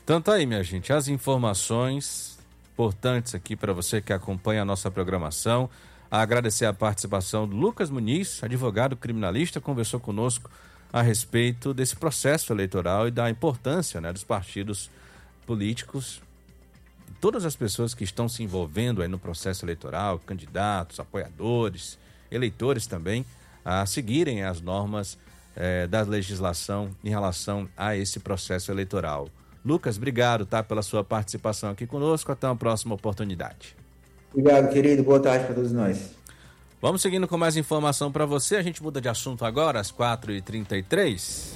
Então tá aí, minha gente, as informações importantes aqui para você que acompanha a nossa programação. Agradecer a participação do Lucas Muniz, advogado criminalista, conversou conosco a respeito desse processo eleitoral e da importância, né, dos partidos políticos, todas as pessoas que estão se envolvendo aí no processo eleitoral, candidatos, apoiadores, eleitores também, a seguirem as normas da legislação em relação a esse processo eleitoral. Lucas, obrigado, tá, pela sua participação aqui conosco. Até uma próxima oportunidade. Obrigado, querido. Boa tarde para todos nós. Vamos seguindo com mais informação para você. A gente muda de assunto agora, às 4h33.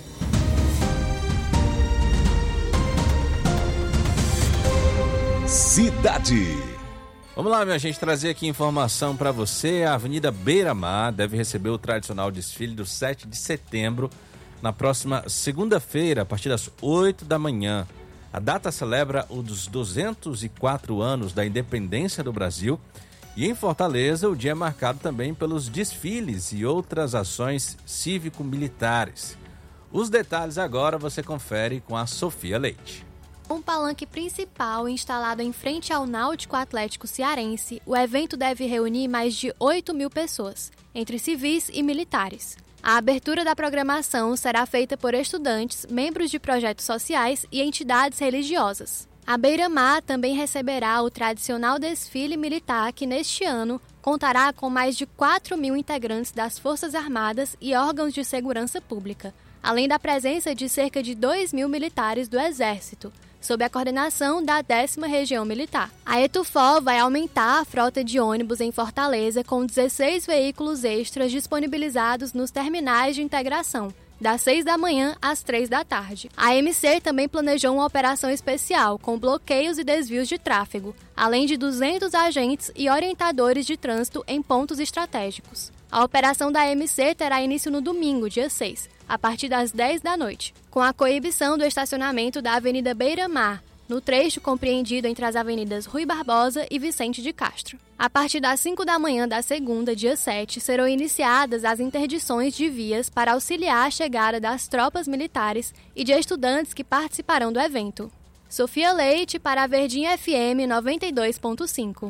Cidade. Vamos lá, minha gente, trazer aqui informação para você. A Avenida Beira-Mar deve receber o tradicional desfile do 7 de setembro na próxima segunda-feira, a partir das 8 da manhã. A data celebra os 204 anos da independência do Brasil e em Fortaleza o dia é marcado também pelos desfiles e outras ações cívico-militares. Os detalhes agora você confere com a Sofia Leite. Um palanque principal instalado em frente ao Náutico Atlético Cearense, o evento deve reunir mais de 8.000 pessoas, entre civis e militares. A abertura da programação será feita por estudantes, membros de projetos sociais e entidades religiosas. A Beira-Mar também receberá o tradicional desfile militar que, neste ano, contará com mais de 4.000 integrantes das Forças Armadas e órgãos de segurança pública, além da presença de cerca de 2.000 militares do Exército, sob a coordenação da 10ª Região Militar. A Etufó vai aumentar a frota de ônibus em Fortaleza com 16 veículos extras disponibilizados nos terminais de integração, das 6 da manhã às 3 da tarde. A MC também planejou uma operação especial com bloqueios e desvios de tráfego, além de 200 agentes e orientadores de trânsito em pontos estratégicos. A operação da MC terá início no domingo, dia 6, a partir das 10 da noite, com a coibição do estacionamento da Avenida Beira-Mar, no trecho compreendido entre as avenidas Rui Barbosa e Vicente de Castro. A partir das 5 da manhã da segunda, dia 7, serão iniciadas as interdições de vias para auxiliar a chegada das tropas militares e de estudantes que participarão do evento. Sofia Leite para a Verdinha FM 92.5.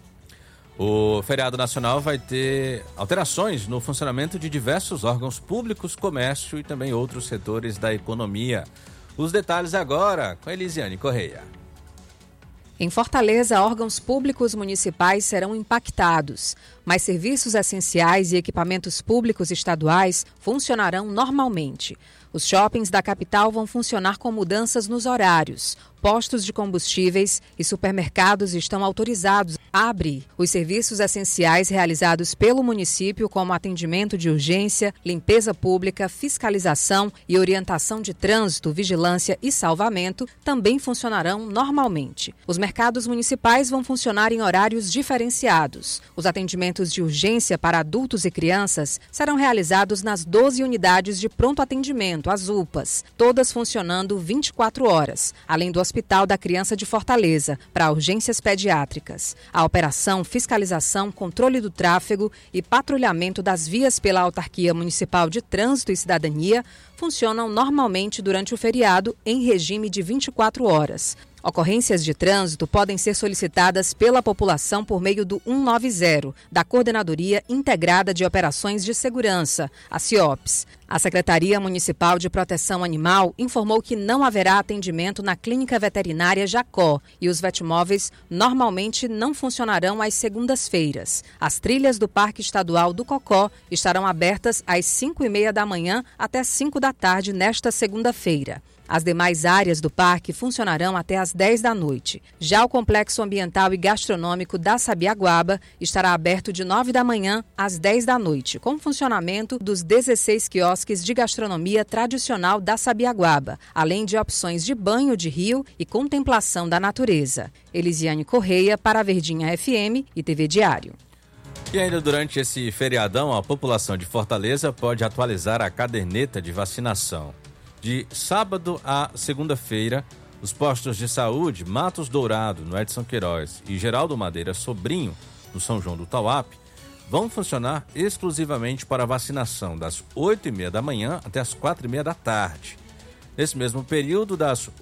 O feriado nacional vai ter alterações no funcionamento de diversos órgãos públicos, comércio e também outros setores da economia. Os detalhes agora com Elisiane Correia. Em Fortaleza, órgãos públicos municipais serão impactados, mas serviços essenciais e equipamentos públicos estaduais funcionarão normalmente. Os shoppings da capital vão funcionar com mudanças nos horários. Postos de combustíveis e supermercados estão autorizados a abrir. Os serviços essenciais realizados pelo município, como atendimento de urgência, limpeza pública, fiscalização e orientação de trânsito, vigilância e salvamento, também funcionarão normalmente. Os mercados municipais vão funcionar em horários diferenciados. Os atendimentos de urgência para adultos e crianças serão realizados nas 12 unidades de pronto atendimento, as UPAs, todas funcionando 24 horas, além do Hospital da Criança de Fortaleza, para urgências pediátricas. A operação, fiscalização, controle do tráfego e patrulhamento das vias pela Autarquia Municipal de Trânsito e Cidadania funcionam normalmente durante o feriado em regime de 24 horas. Ocorrências de trânsito podem ser solicitadas pela população por meio do 190, da Coordenadoria Integrada de Operações de Segurança, a CIOPS. A Secretaria Municipal de Proteção Animal informou que não haverá atendimento na Clínica Veterinária Jacó e os vetmóveis normalmente não funcionarão às segundas-feiras. As trilhas do Parque Estadual do Cocó estarão abertas às 5h30 da manhã até 5 da tarde nesta segunda-feira. As demais áreas do parque funcionarão até às 10 da noite. Já o Complexo Ambiental e Gastronômico da Sabiaguaba estará aberto de 9 da manhã às 10 da noite, com funcionamento dos 16 quiosques de gastronomia tradicional da Sabiaguaba, além de opções de banho de rio e contemplação da natureza. Elisiane Correia para a Verdinha FM e TV Diário. E ainda durante esse feriadão, a população de Fortaleza pode atualizar a caderneta de vacinação. De sábado a segunda-feira, os postos de saúde Matos Dourado, no Edson Queiroz, e Geraldo Madeira Sobrinho, no São João do Tauape, vão funcionar exclusivamente para vacinação das 8h30 da manhã até as 4h30 da tarde. Nesse mesmo período, das